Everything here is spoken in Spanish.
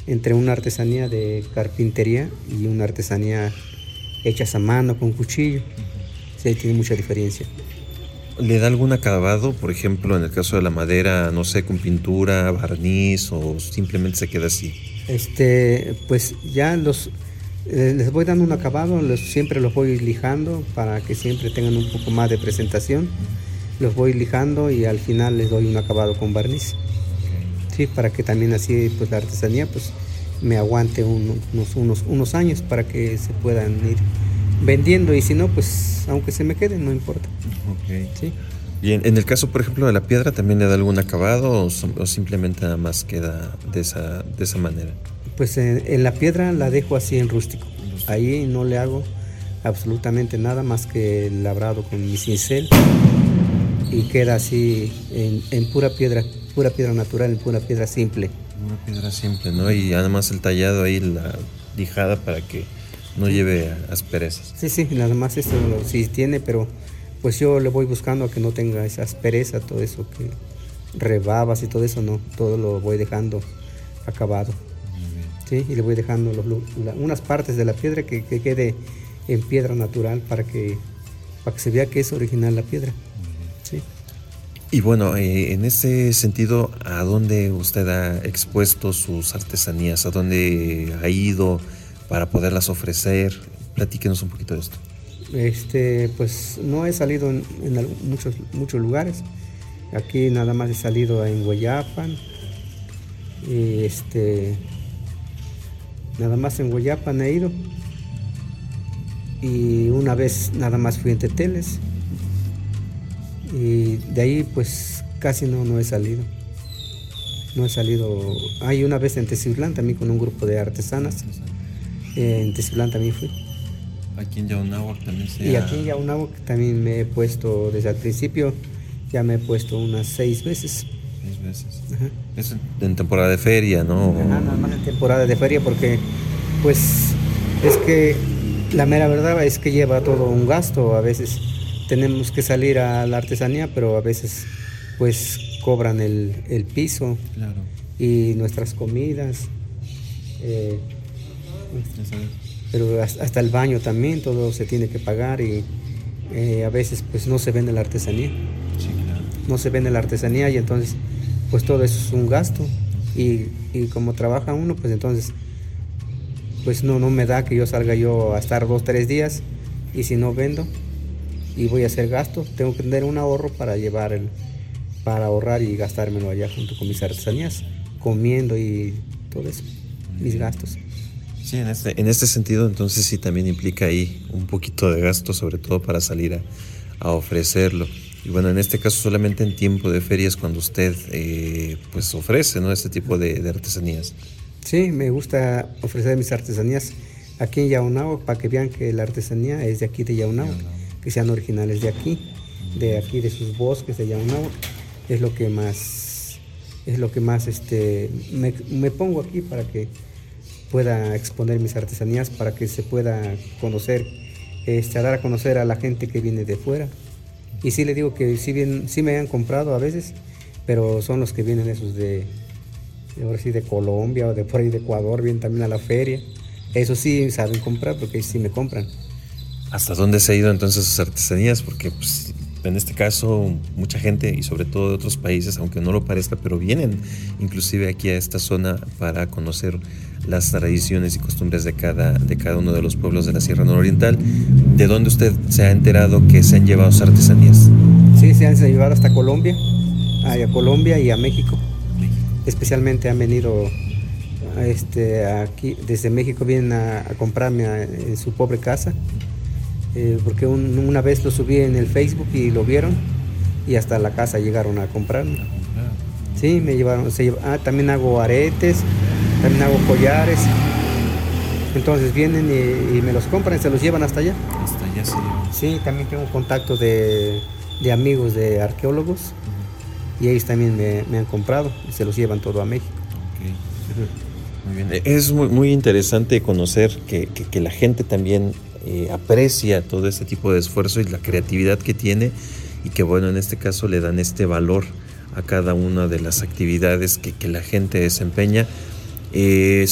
entre una artesanía de carpintería y una artesanía hechas a mano con cuchillo. Sí, tiene mucha diferencia. ¿Le da algún acabado, por ejemplo, en el caso de la madera, no sé, con pintura, barniz o simplemente se queda así? Pues ya les voy dando un acabado, siempre los voy lijando para que siempre tengan un poco más de presentación. Los voy lijando y al final les doy un acabado con barniz. Sí, para que también así pues la artesanía pues me aguante unos años para que se puedan ir vendiendo, y si no, pues aunque se me queden, no importa. Okay. Sí. Y en el caso, por ejemplo, de la piedra, ¿también le da algún acabado o simplemente nada más queda de esa manera? Pues en la piedra la dejo así en rústico. Ahí no le hago absolutamente nada más que el labrado con mi cincel, y queda así en pura piedra natural, en pura piedra simple. Una piedra simple, ¿no? Y además el tallado ahí, la lijada para que no lleve asperezas. Sí, nada más esto sí tiene, pero pues yo le voy buscando a que no tenga esa aspereza, todo eso que rebabas y todo eso, no, todo lo voy dejando acabado. Sí, y le voy dejando unas partes de la piedra que quede en piedra natural para que se vea que es original la piedra. Sí. Y bueno, en ese sentido, ¿a dónde usted ha expuesto sus artesanías? ¿A dónde ha ido para poderlas ofrecer? Platíquenos un poquito de esto. Pues no he salido en muchos lugares. Aquí nada más he salido en Hueyapan. Y nada más en Hueyapan he ido. Y una vez nada más fui en Teteles. Y de ahí pues casi no he salido. No he salido. Hay una vez en Teciutlán también con un grupo de artesanas. En Teciutlán también fui. Aquí en Yaunáhuac también Y aquí en Yaunáhuac también me he puesto, desde el principio, ya me he puesto unas 6 veces. 6 veces. Ajá. Es en temporada de feria, ¿no? Ajá, nada más en temporada de feria, porque pues es que la mera verdad es que lleva todo un gasto. A veces tenemos que salir a la artesanía, pero a veces pues cobran el piso. Claro. Y nuestras comidas. Pero hasta el baño también, todo se tiene que pagar, y a veces pues no se vende la artesanía. Sí, claro. No se vende la artesanía, y entonces pues todo eso es un gasto, y como trabaja uno, pues entonces pues no me da que yo salga yo a estar 2-3 días, y si no vendo y voy a hacer gasto, tengo que tener un ahorro para para ahorrar y gastármelo allá junto con mis artesanías, comiendo y todo eso, mis gastos. Sí, en este sentido, entonces sí también implica ahí un poquito de gasto, sobre todo para salir a ofrecerlo. Y bueno, en este caso solamente en tiempo de ferias cuando usted pues ofrece, ¿no?, este tipo de artesanías. Sí, me gusta ofrecer mis artesanías aquí en Yaunáhuac para que vean que la artesanía es de aquí de Yaunáhuac, que sean originales de aquí de sus bosques de Yaunáhuac. Es lo que más me pongo aquí para que pueda exponer mis artesanías, para que se pueda conocer, dar a conocer a la gente que viene de fuera. Y sí le digo que sí me han comprado a veces, pero son los que vienen esos ahora sí de Colombia o de por ahí de Ecuador, vienen también a la feria. Eso sí saben comprar, porque sí me compran. ¿Hasta dónde se ha ido entonces sus artesanías? Porque pues, en este caso mucha gente, y sobre todo de otros países, aunque no lo parezca, pero vienen inclusive aquí a esta zona para conocer las tradiciones y costumbres de cada uno de los pueblos de la Sierra Nororiental. ¿De dónde usted se ha enterado que se han llevado sus artesanías? Sí, se han llevado hasta Colombia, a Colombia y a México. Especialmente han venido aquí desde México, vienen a comprarme en su pobre casa, porque una vez lo subí en el Facebook y lo vieron, y hasta la casa llegaron a comprarme. Sí, me llevaron. También hago aretes, también hago collares. Entonces vienen y me los compran y se los llevan hasta allá. Hasta allá sí. Sí, también tengo contacto de amigos de arqueólogos, y ellos también me han comprado y se los llevan todo a México. Okay. Muy bien. Es muy interesante conocer que la gente también aprecia todo este tipo de esfuerzo y la creatividad que tiene, y que bueno, en este caso le dan este valor a cada una de las actividades que la gente desempeña.